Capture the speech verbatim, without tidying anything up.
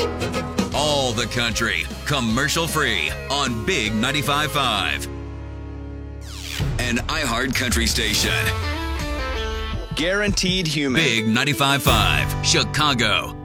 All the country, commercial free on Big ninety-five point five. An iHeart Country station. Guaranteed human. Big ninety-five point five, Chicago.